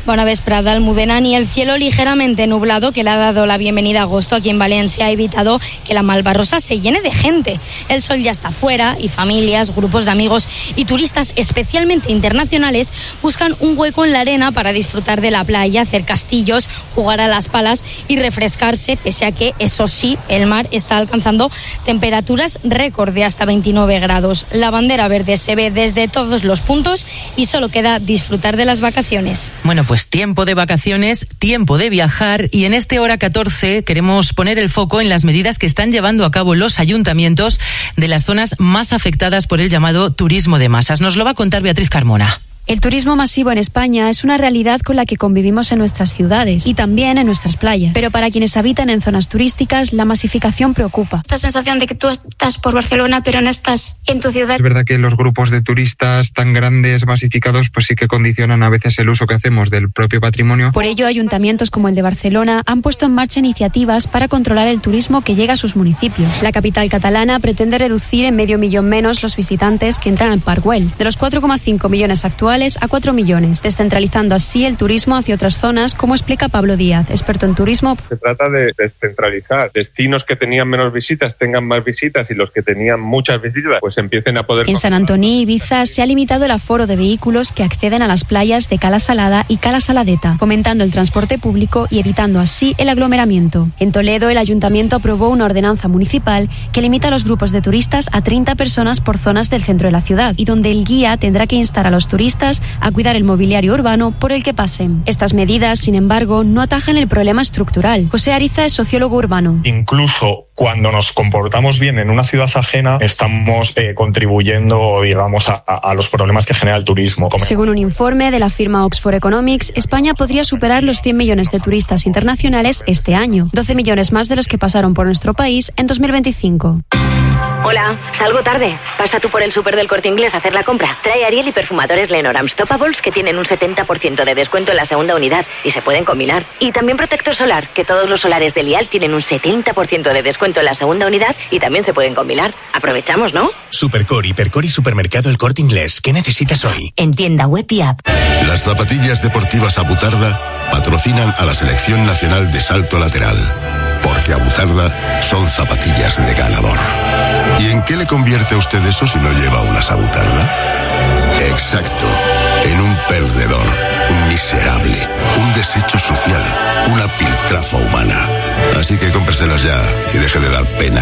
Bona vesprada, Almudena. Ni el cielo ligeramente nublado que le ha dado la bienvenida a agosto aquí en Valencia ha evitado que la Malvarrosa se llene de gente. El sol ya está fuera y familias, grupos de amigos y turistas, especialmente internacionales, buscan un hueco en la arena para disfrutar de la playa, hacer castillos, jugar a las palas y refrescarse, pese a que, eso sí, el mar está alcanzando temperaturas récord de hasta veintinueve grados. La bandera verde se ve desde todos los puntos y solo queda disfrutar de las vacaciones. Bueno, pues Pues tiempo de vacaciones, tiempo de viajar, y en este hora catorce queremos poner el foco en las medidas que están llevando a cabo los ayuntamientos de las zonas más afectadas por el llamado turismo de masas. Nos lo va a contar Beatriz Carmona. El turismo masivo en España es una realidad con la que convivimos en nuestras ciudades y también en nuestras playas. Pero para quienes habitan en zonas turísticas, la masificación preocupa. Esta sensación de que tú estás por Barcelona, pero no estás en tu ciudad. Es verdad que los grupos de turistas tan grandes, masificados, pues sí que condicionan a veces el uso que hacemos del propio patrimonio. Por ello, ayuntamientos como el de Barcelona han puesto en marcha iniciativas para controlar el turismo que llega a sus municipios. La capital catalana pretende reducir en medio millón menos los visitantes que entran al Parc Güell, de los cuatro coma cinco millones actuales a cuatro millones, descentralizando así el turismo hacia otras zonas, como explica Pablo Díaz, experto en turismo. Se trata de descentralizar. Destinos que tenían menos visitas tengan más visitas y los que tenían muchas visitas pues empiecen a poder... En San Antonio y Ibiza se ha limitado el aforo de vehículos que acceden a las playas de Cala Salada y Cala Saladeta, fomentando el transporte público y evitando así el aglomeramiento. En Toledo, el ayuntamiento aprobó una ordenanza municipal que limita a los grupos de turistas a treinta personas por zonas del centro de la ciudad y donde el guía tendrá que instar a los turistas a cuidar el mobiliario urbano por el que pasen. Estas medidas, sin embargo, no atajan el problema estructural. José Ariza es sociólogo urbano. Incluso cuando nos comportamos bien en una ciudad ajena, estamos eh, contribuyendo, digamos, a, a los problemas que genera el turismo. Según un informe de la firma Oxford Economics, España podría superar los cien millones de turistas internacionales este año, doce millones más de los que pasaron por nuestro país en dos mil veinticinco. Hola, salgo tarde. Pasa tú por el súper del Corte Inglés a hacer la compra. Trae Ariel y perfumadores Lenormand Stoppables que tienen un setenta por ciento de descuento en la segunda unidad y se pueden combinar. Y también protector solar, que todos los solares de Lial tienen un setenta por ciento de descuento en la segunda unidad y también se pueden combinar. Aprovechamos, ¿no? Supercore, Hipercore y Supermercado El Corte Inglés. ¿Qué necesitas hoy? En tienda web y app. Las zapatillas deportivas Abutarda patrocinan a la Selección Nacional de Salto Lateral. Porque Abutarda son zapatillas de ganador. ¿Y en qué le convierte a usted eso si no lleva unas Abutarda? Exacto, en un perdedor, un miserable, un desecho social, una piltrafa humana. Así que cómpreselas ya y deje de dar pena.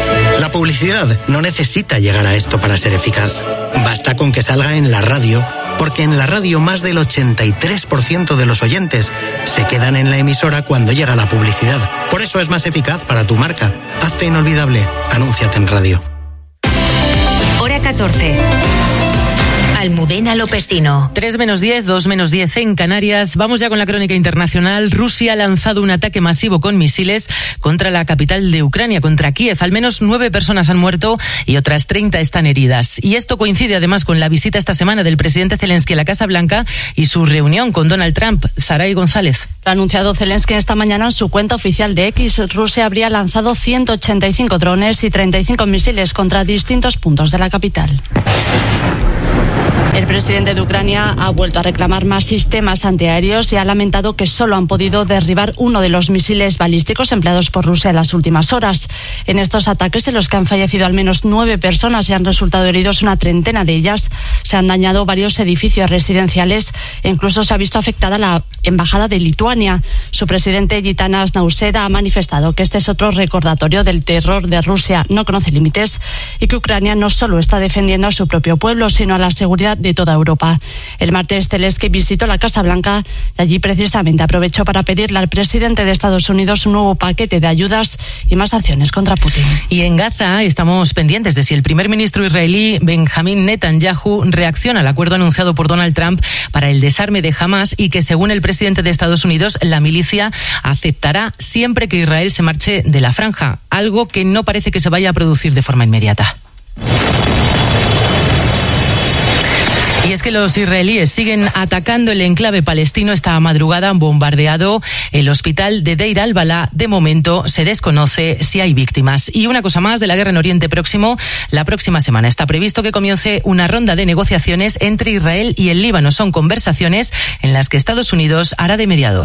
La publicidad no necesita llegar a esto para ser eficaz. Basta con que salga en la radio, porque en la radio más del ochenta y tres por ciento de los oyentes se quedan en la emisora cuando llega la publicidad. Por eso es más eficaz para tu marca. Hazte inolvidable. Anúnciate en radio. Hora catorce. Almudena Lopesino. tres menos diez, dos menos diez en Canarias. Vamos ya con la crónica internacional. Rusia ha lanzado un ataque masivo con misiles contra la capital de Ucrania, contra Kiev. Al menos nueve personas han muerto y otras treinta están heridas. Y esto coincide además con la visita esta semana del presidente Zelensky a la Casa Blanca y su reunión con Donald Trump. Saray González. Lo ha anunciado Zelensky esta mañana en su cuenta oficial de X. Rusia habría lanzado ciento ochenta y cinco drones y treinta y cinco misiles contra distintos puntos de la capital. El presidente de Ucrania ha vuelto a reclamar más sistemas antiaéreos y ha lamentado que solo han podido derribar uno de los misiles balísticos empleados por Rusia en las últimas horas. En estos ataques, en los que han fallecido al menos nueve personas y han resultado heridos una treintena de ellas, se han dañado varios edificios residenciales e incluso se ha visto afectada la embajada de Lituania. Su presidente, Gitanas Nauseda, ha manifestado que este es otro recordatorio del terror de Rusia, no conoce límites, y que Ucrania no solo está defendiendo a su propio pueblo, sino a la seguridad de toda Europa. El martes Zelensky visitó la Casa Blanca y allí precisamente aprovechó para pedirle al presidente de Estados Unidos un nuevo paquete de ayudas y más acciones contra Putin. Y en Gaza estamos pendientes de si el primer ministro israelí Benjamín Netanyahu reacciona al acuerdo anunciado por Donald Trump para el desarme de Hamas y que, según el presidente de Estados Unidos, la milicia aceptará siempre que Israel se marche de la franja, algo que no parece que se vaya a producir de forma inmediata. Y es que los israelíes siguen atacando el enclave palestino. Esta madrugada han bombardeado el hospital de Deir al-Balá. De momento se desconoce si hay víctimas. Y una cosa más de la guerra en Oriente Próximo. La próxima semana está previsto que comience una ronda de negociaciones entre Israel y el Líbano. Son conversaciones en las que Estados Unidos hará de mediador.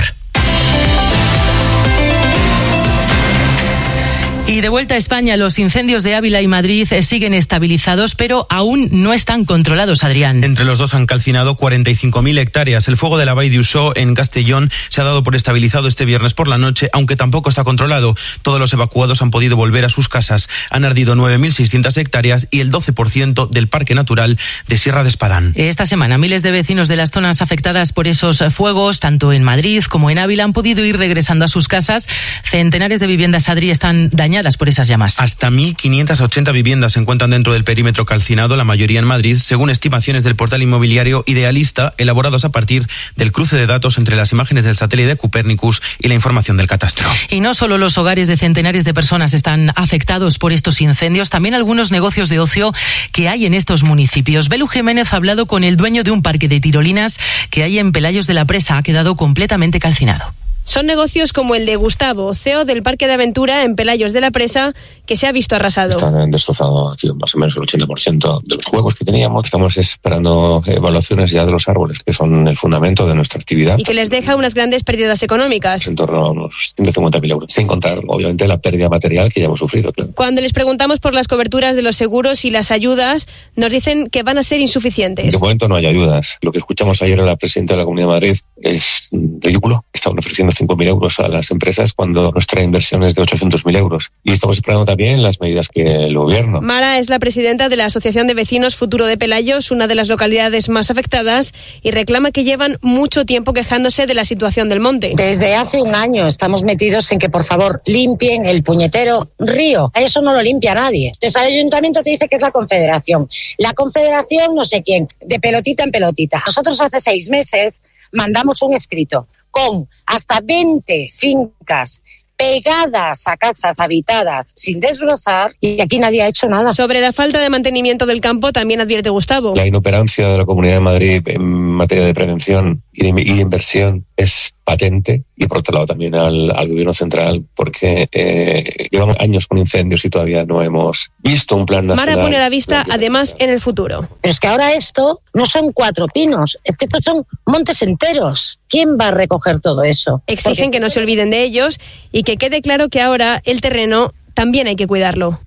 Y de vuelta a España, los incendios de Ávila y Madrid siguen estabilizados, pero aún no están controlados, Adrián. Entre los dos han calcinado cuarenta y cinco mil hectáreas. El fuego de la Vall d'Uixó en Castellón se ha dado por estabilizado este viernes por la noche, aunque tampoco está controlado. Todos los evacuados han podido volver a sus casas. Han ardido nueve mil seiscientas hectáreas y el doce por ciento del Parque Natural de Sierra de Espadán. Esta semana, miles de vecinos de las zonas afectadas por esos fuegos, tanto en Madrid como en Ávila, han podido ir regresando a sus casas. Centenares de viviendas, Adri, están dañadas por esas llamas. Hasta mil quinientas ochenta viviendas se encuentran dentro del perímetro calcinado, la mayoría en Madrid, según estimaciones del portal inmobiliario Idealista, elaborados a partir del cruce de datos entre las imágenes del satélite de Copernicus y la información del catastro. Y no solo los hogares de centenares de personas están afectados por estos incendios, también algunos negocios de ocio que hay en estos municipios. Belu Jiménez ha hablado con el dueño de un parque de tirolinas que hay en Pelayos de la Presa. Ha quedado completamente calcinado. Son negocios como el de Gustavo, C E O del Parque de Aventura en Pelayos de la Presa, que se ha visto arrasado. Están destrozados más o menos el ochenta por ciento de los juegos que teníamos. Estamos esperando evaluaciones ya de los árboles, que son el fundamento de nuestra actividad. Y que les deja unas grandes pérdidas económicas. En torno a unos ciento cincuenta mil euros, sin contar, obviamente, la pérdida material que ya hemos sufrido. Claro. Cuando les preguntamos por las coberturas de los seguros y las ayudas, nos dicen que van a ser insuficientes. De momento no hay ayudas. Lo que escuchamos ayer a la presidenta de la Comunidad de Madrid es ridículo. Estaban ofreciendo cinco mil euros a las empresas cuando nuestra inversión es de ochocientos mil euros. Y estamos esperando también las medidas que el gobierno. Mara es la presidenta de la Asociación de Vecinos Futuro de Pelayos, una de las localidades más afectadas, y reclama que llevan mucho tiempo quejándose de la situación del monte. Desde hace un año estamos metidos en que, por favor, limpien el puñetero río. Eso no lo limpia nadie. Entonces el ayuntamiento te dice que es la Confederación. La Confederación no sé quién, de pelotita en pelotita. Nosotros hace seis meses mandamos un escrito con hasta veinte fincas pegadas a casas habitadas sin desbrozar, y aquí nadie ha hecho nada. Sobre la falta de mantenimiento del campo también advierte Gustavo. La inoperancia de la Comunidad de Madrid en materia de prevención y de, y de inversión es patente, y por otro lado también al, al gobierno central, porque eh, llevamos años con incendios y todavía no hemos visto un plan nacional. Mara pone la vista además en el futuro. Pero es que ahora esto no son cuatro pinos, es que estos son montes enteros. ¿Quién va a recoger todo eso? Exigen Porque que no se olviden de ellos y que quede claro que ahora el terreno también hay que cuidarlo.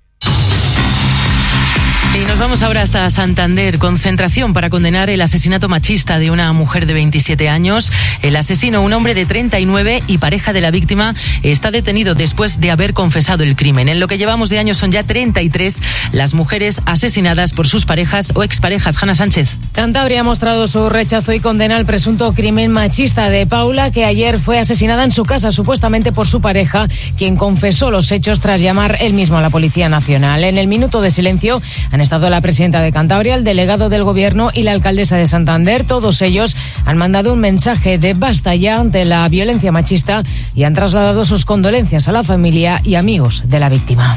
Y nos vamos ahora hasta Santander. Concentración para condenar el asesinato machista de una mujer de veintisiete años. El asesino, un hombre de treinta y nueve y pareja de la víctima, está detenido después de haber confesado el crimen. En lo que llevamos de años son ya treinta y tres las mujeres asesinadas por sus parejas o exparejas. Hanna Sánchez. Cantabria ha mostrado su rechazo y condena el presunto crimen machista de Paula, que ayer fue asesinada en su casa, supuestamente por su pareja, quien confesó los hechos tras llamar él mismo a la Policía Nacional. En el minuto de silencio han estado la presidenta de Cantabria, el delegado del Gobierno y la alcaldesa de Santander. Todos ellos han mandado un mensaje de basta ya ante la violencia machista y han trasladado sus condolencias a la familia y amigos de la víctima.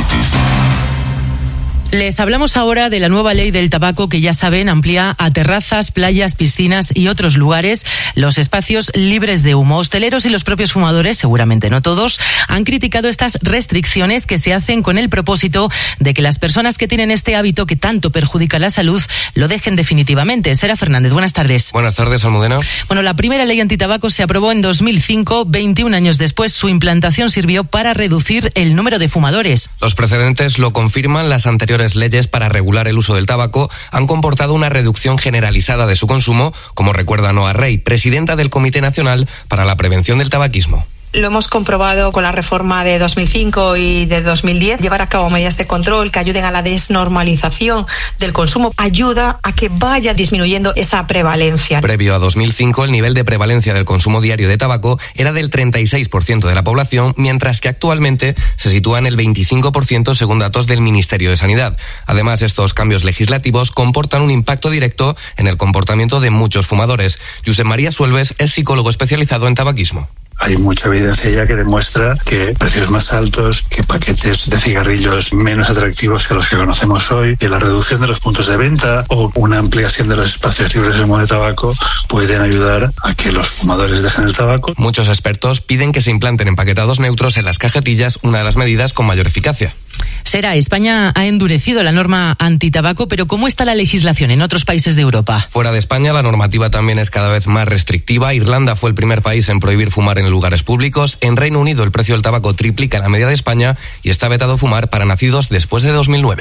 Les hablamos ahora de la nueva ley del tabaco que, ya saben, amplía a terrazas, playas, piscinas y otros lugares los espacios libres de humo. Hosteleros y los propios fumadores, seguramente no todos, han criticado estas restricciones que se hacen con el propósito de que las personas que tienen este hábito que tanto perjudica la salud lo dejen definitivamente. Sara Fernández, buenas tardes. Buenas tardes, Almudena. Bueno, la primera ley antitabaco se aprobó en dos mil cinco. veintiún años después, su implantación sirvió para reducir el número de fumadores. Los precedentes lo confirman. Las anteriores leyes para regular el uso del tabaco han comportado una reducción generalizada de su consumo, como recuerda Noa Rey, presidenta del Comité Nacional para la Prevención del Tabaquismo. Lo hemos comprobado con la reforma de dos mil cinco y de dos mil diez. Llevar a cabo medidas de control que ayuden a la desnormalización del consumo ayuda a que vaya disminuyendo esa prevalencia. Previo a dos mil cinco, el nivel de prevalencia del consumo diario de tabaco era del treinta y seis por ciento de la población, mientras que actualmente se sitúa en el veinticinco por ciento según datos del Ministerio de Sanidad. Además, estos cambios legislativos comportan un impacto directo en el comportamiento de muchos fumadores. Josep María Suelves es psicólogo especializado en tabaquismo. hay mucha evidencia ya que demuestra que precios más altos, que paquetes de cigarrillos menos atractivos que los que conocemos hoy, y la reducción de los puntos de venta o una ampliación de los espacios libres de humo de tabaco pueden ayudar a que los fumadores dejen el tabaco. Muchos expertos piden que se implanten empaquetados neutros en las cajetillas, una de las medidas con mayor eficacia. Será, España ha endurecido la norma antitabaco, pero ¿cómo está la legislación en otros países de Europa? Fuera de España, la normativa también es cada vez más restrictiva. Irlanda fue el primer país en prohibir fumar en lugares públicos. En Reino Unido, el precio del tabaco triplica la media de España y está vetado fumar para nacidos después de dos mil nueve.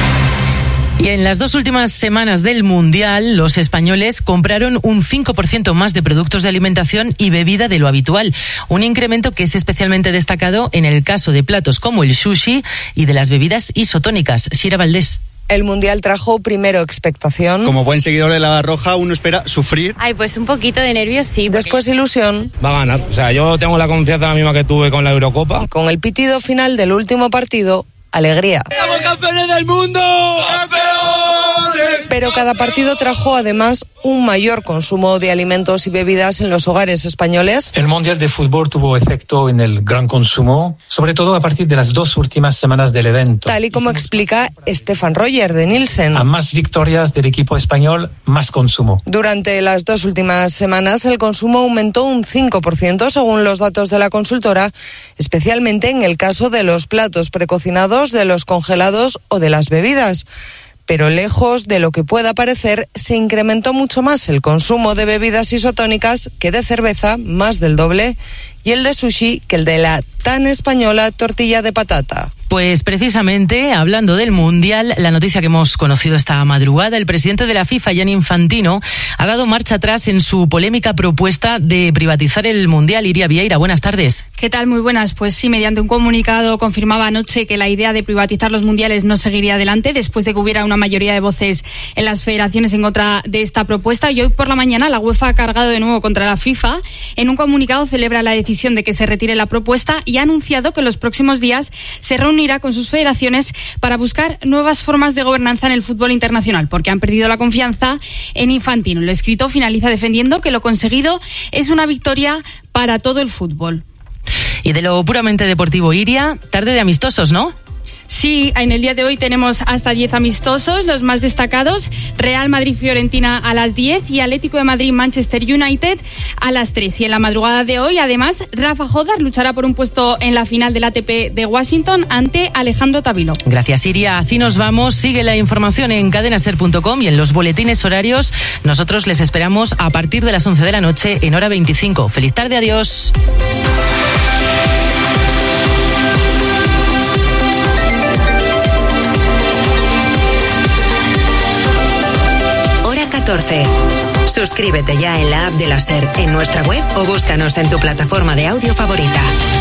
Y en las dos últimas semanas del Mundial, los españoles compraron un cinco por ciento más de productos de alimentación y bebida de lo habitual. Un incremento que es especialmente destacado en el caso de platos como el sushi y de las bebidas isotónicas. Sira Valdés. El Mundial trajo primero expectación. Como buen seguidor de la Roja, uno espera sufrir. Ay, pues un poquito de nervios, sí. Después ilusión. Va a ganar. O sea, yo tengo la confianza la misma que tuve con la Eurocopa. Y con el pitido final del último partido, alegría. ¡Somos campeones del mundo! ¡Campeones! Pero cada partido trajo además un mayor consumo de alimentos y bebidas en los hogares españoles. El Mundial de Fútbol tuvo efecto en el gran consumo, sobre todo a partir de las dos últimas semanas del evento. Tal y como explica Stefan Roger de Nielsen. A más victorias del equipo español, más consumo. Durante las dos últimas semanas el consumo aumentó un cinco por ciento según los datos de la consultora, especialmente en el caso de los platos precocinados, de los congelados o de las bebidas. Pero lejos de lo que pueda parecer, se incrementó mucho más el consumo de bebidas isotónicas que de cerveza, más del doble, y el de sushi que el de la tan española tortilla de patata. Pues precisamente, hablando del Mundial, la noticia que hemos conocido esta madrugada, el presidente de la FIFA, Gianni Infantino, ha dado marcha atrás en su polémica propuesta de privatizar el Mundial. Iria Vieira, buenas tardes. ¿Qué tal? Muy buenas. Pues sí, mediante un comunicado confirmaba anoche que la idea de privatizar los Mundiales no seguiría adelante después de que hubiera una mayoría de voces en las federaciones en contra de esta propuesta. Y hoy por la mañana la UEFA ha cargado de nuevo contra la FIFA. En un comunicado celebra la decisión de que se retire la propuesta y ha anunciado que en los próximos días se reunirá con sus federaciones para buscar nuevas formas de gobernanza en el fútbol internacional, porque han perdido la confianza en Infantino. El escrito finaliza defendiendo que lo conseguido es una victoria para todo el fútbol. Y de lo puramente deportivo, Iria, tarde de amistosos, ¿no? Sí, en el día de hoy tenemos hasta diez amistosos, los más destacados, Real Madrid-Fiorentina a las diez y Atlético de Madrid-Manchester United a las tres. Y en la madrugada de hoy, además, Rafa Jodar luchará por un puesto en la final del A T P de Washington ante Alejandro Tavilo. Gracias, Iria. Así nos vamos. Sigue la información en cadena ser punto com y en los boletines horarios. Nosotros les esperamos a partir de las once de la noche en hora veinticinco. Feliz tarde, adiós. catorce. Suscríbete ya en la app de la SER, en nuestra web o búscanos en tu plataforma de audio favorita.